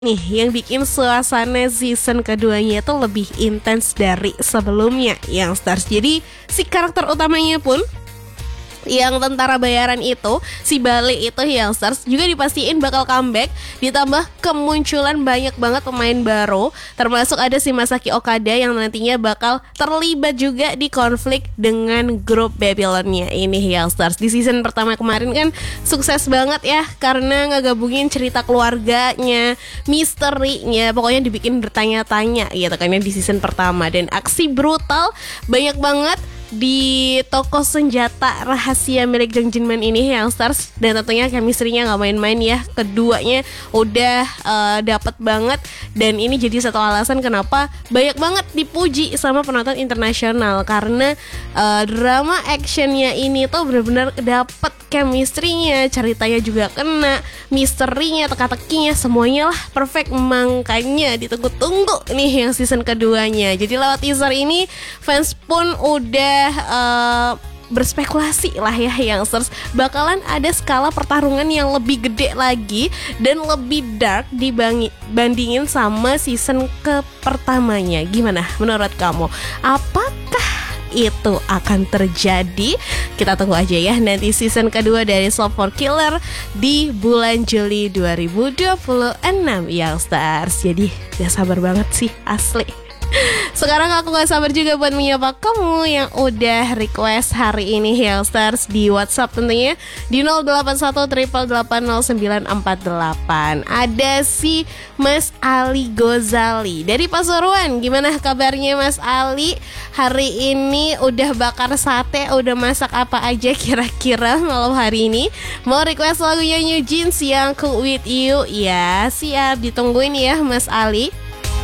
nih yang bikin suasana season keduanya itu lebih intens dari sebelumnya yang stars. Jadi si karakter utamanya pun yang tentara bayaran itu, si Bale itu yang stars juga dipastiin bakal comeback. Ditambah kemunculan banyak banget pemain baru, termasuk ada si Masaki Okada yang nantinya bakal terlibat juga di konflik dengan grup Babylonnya ini yang stars. Di season pertama kemarin kan sukses banget ya, karena ngegabungin cerita keluarganya, misterinya, pokoknya dibikin bertanya-tanya gitu kan ya di season pertama. Dan aksi brutal banyak banget di toko senjata rahasia milik Jung Jinman ini yang stars. Dan tentunya chemistry-nya gak main-main ya. Keduanya udah dapet banget. Dan ini jadi satu alasan kenapa banyak banget dipuji sama penonton internasional, karena drama actionnya ini tuh benar-benar dapet chemistry-nya, ceritanya juga kena, misterinya, teka-tekinya, semuanya lah perfect. Makanya ditunggu-tunggu nih yang season keduanya. Jadi lewat teaser ini fans pun udah berspekulasi lah ya yang stars, bakalan ada skala pertarungan yang lebih gede lagi dan lebih dark dibandingin sama season pertamanya. Gimana menurut kamu? Apakah itu akan terjadi? Kita tunggu aja ya nanti season kedua dari Soul for Killer di bulan Juli 2026 yang stars. Jadi gak sabar banget sih asli. Sekarang aku gak sabar juga buat menyapa kamu yang udah request hari ini Hellstars di WhatsApp tentunya di 0813880948. Ada si Mas Ali Gozali dari Pasuruan. Gimana kabarnya Mas Ali? Hari ini udah bakar sate, udah masak apa aja kira-kira malam hari ini? Mau request lagunya New Jeans yang Cool With You? Ya siap, ditungguin ya Mas Ali.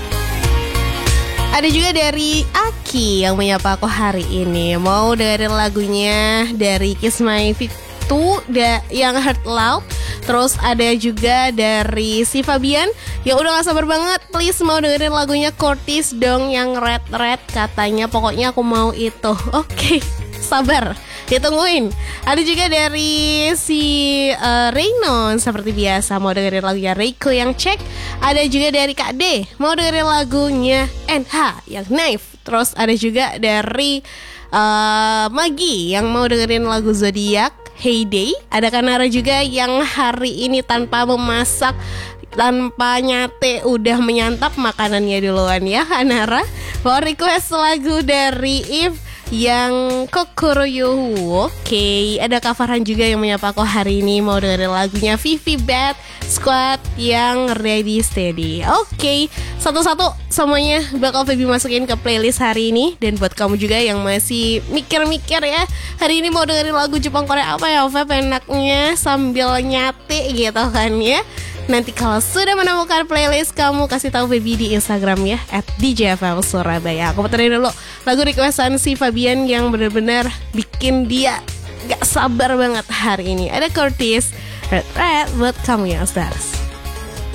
Ada juga dari Aki yang menyapa aku hari ini. Mau dengerin lagunya dari Kiss My Feet 2 yang Heart Loud. Terus ada juga dari si Fabian yang udah gak sabar banget, please mau dengerin lagunya Curtis dong yang Red katanya. Pokoknya aku mau itu. Oke, sabar, ditungguin. Ada juga dari si Reynon seperti biasa mau dengerin lagunya Reiko yang Cek. Ada juga dari Kak D mau dengerin lagunya NH yang Knife. Terus ada juga dari Magi yang mau dengerin lagu Zodiac Heyday. Ada Kanara juga yang hari ini tanpa memasak, tanpa nyate udah menyantap makanannya duluan ya Kanara. Mau request lagu dari If yang Kokoroyo. Oke, ada Kak Farhan juga yang menyapa aku hari ini mau dengerin lagunya Vivi Bad Squad yang Ready Steady. Oke, satu-satu semuanya bakal Vivi masukin ke playlist hari ini. Dan buat kamu juga yang masih mikir-mikir ya, hari ini mau dengerin lagu Jepang Korea apa ya Viv enaknya sambil nyate gitu kan ya. Nanti kalau sudah menemukan playlist, kamu kasih tahu Baby di Instagram ya @djfm Surabaya. Aku puterin dulu lagu requestan si Fabian yang benar-benar bikin dia gak sabar banget hari ini. Ada Curtis Red buat kamu yang stars.